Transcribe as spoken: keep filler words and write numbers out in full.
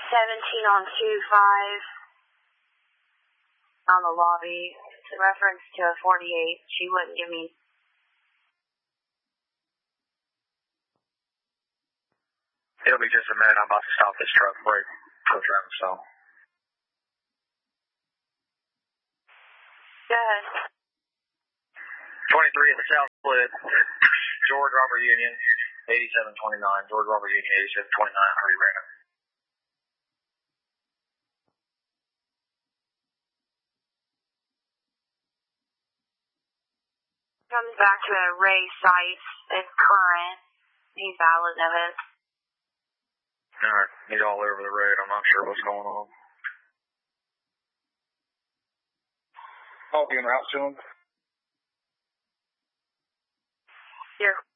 seventeen on two five on the lobby. It's a reference to a forty-eight. She wouldn't give me. It'll be just a minute. I'm about to stop this truck break for traffic stop. Go ahead. twenty-three at the South Split. George Robert Union, eighty-seven twenty-nine. George Robert Union, eighty-seven twenty-nine. Hurry, Brandon. Comes back to a Ray site. It's current. He's valid of it. Alright, he's all over the road. I'm not sure what's going on. I'll be en route to him. You're